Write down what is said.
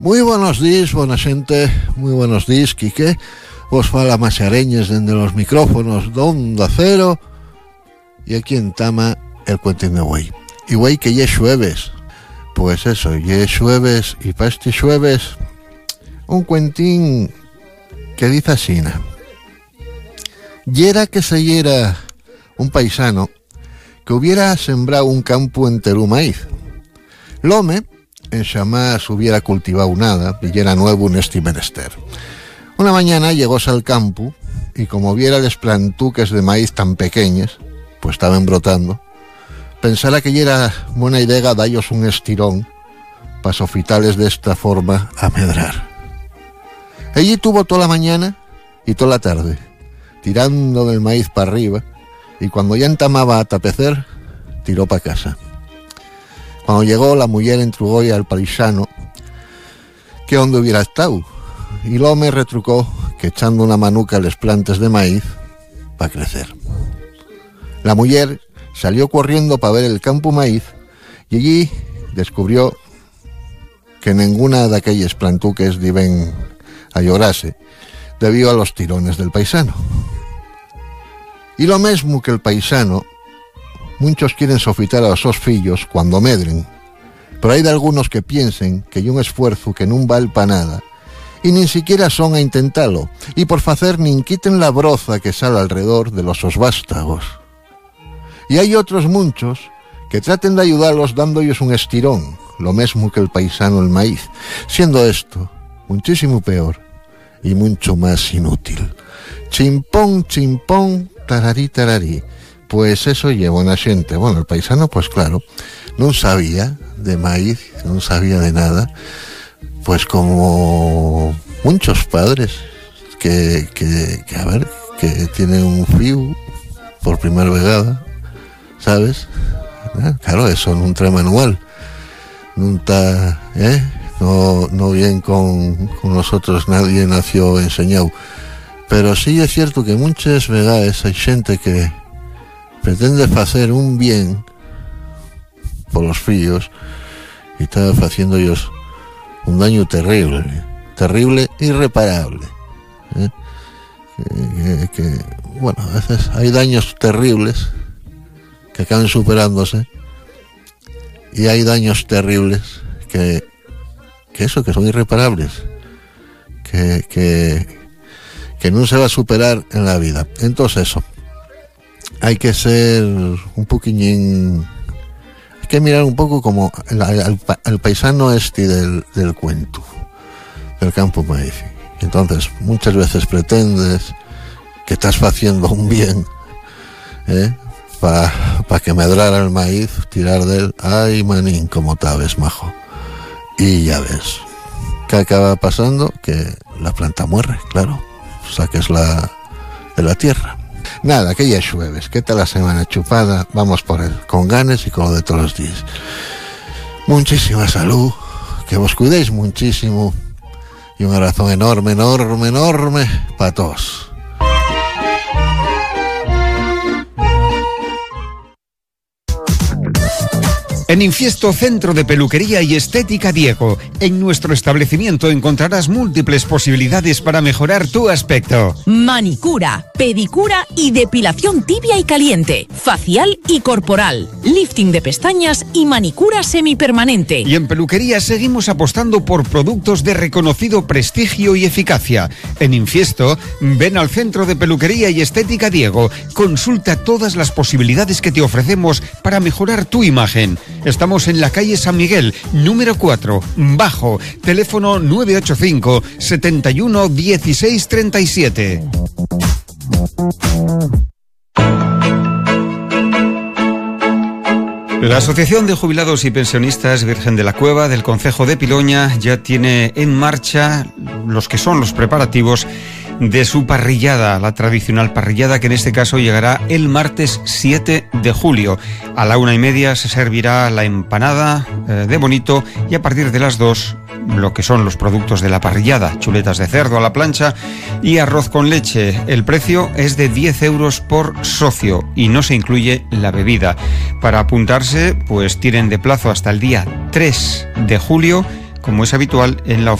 Muy buenos días, buena xente, muy buenos días, Quique. Vos fala Masareñes dende los micrófonos d'Onda Cero y aquí en Tama el cuentín de güey. Y güey que ya xueves. Pues eso, ya xueves y pa este xueves un cuentín que dice asina. Yera que se yera un paisano que hubiera sembrado un campo entero maíz. L'home en xamás hubiera cultivado nada, y era nuevo en este menester. Una mañana llegóse al campo y como viera les plantuques de maíz tan pequeñas, pues estaban brotando, pensara que era buena idea dallos un estirón para sofitales de esta forma a medrar. Allí tuvo toda la mañana y toda la tarde, tirando del maíz para arriba, y cuando ya entamaba a tapecer, tiró para casa. Cuando llegó, la mujer entrugó al paisano que donde hubiera estado, y l'home retrucó que echando una manuca a les plantes de maíz para crecer. La mujer salió corriendo para ver el campo maíz y allí descubrió que ninguna de aquellas plantuques diben a llorarse debido a los tirones del paisano. Y lo mismo que el paisano, muchos quieren sofitar a los sos fillos cuando medren, pero hay de algunos que piensen que hay un esfuerzo que no vale para nada y ni siquiera son a intentarlo, y por facer nin quiten la broza que sale alrededor de los sos vástagos. Y hay otros muchos que traten de ayudarlos dándoles un estirón, lo mismo que el paisano el maíz, siendo esto muchísimo peor y mucho más inútil. Chimpón, chimpón, tararí, tararí. Pues eso lleva una gente. Bueno, el paisano, pues claro, no sabía de maíz, no sabía de nada, pues como muchos padres que tienen un fiu por primera vegada, ¿sabes? Claro, eso no trae manual, nunca, no bien con nosotros nadie nació enseñado, pero sí es cierto que muchas vegadas hay gente que pretende hacer un bien por los fillos y está haciendo ellos un daño terrible, irreparable. Bueno, a veces hay daños terribles que acaban superándose y hay daños terribles que son irreparables, que no se va a superar en la vida. Entonces eso, hay que ser un poquillín, hay que mirar un poco como el paisano este del cuento, del campo maíz. Entonces, muchas veces pretendes que estás haciendo un bien, para que medrara el maíz, tirar de él, ay manín, como tabes, majo. Y ya ves, ¿qué acaba pasando? Que la planta muere, claro, saquesla de la tierra. Nada, que ya llueves. ¿Qué tal la semana chupada? Vamos por él, con ganas y con lo de todos los días. Muchísima salud, que vos cuidéis muchísimo y un abrazo enorme para todos. En Infiesto, Centro de Peluquería y Estética Diego. En nuestro establecimiento encontrarás múltiples posibilidades para mejorar tu aspecto. Manicura, pedicura y depilación tibia y caliente, facial y corporal, lifting de pestañas y manicura semipermanente. Y en peluquería seguimos apostando por productos de reconocido prestigio y eficacia. En Infiesto, ven al Centro de Peluquería y Estética Diego. Consulta todas las posibilidades que te ofrecemos para mejorar tu imagen. Estamos en la calle San Miguel, número 4, bajo, teléfono 985 71 16 37. La Asociación de Jubilados y Pensionistas Virgen de la Cueva del Concejo de Piloña ya tiene en marcha los que son los preparativos de su parrillada, la tradicional parrillada, que en este caso llegará el martes 7 de julio. A la 1:30 se servirá la empanada de bonito y a partir de las 2 lo que son los productos de la parrillada, chuletas de cerdo a la plancha y arroz con leche. El precio es de 10 euros por socio y no se incluye la bebida. Para apuntarse, pues tienen de plazo hasta el día 3 de julio como es habitual en la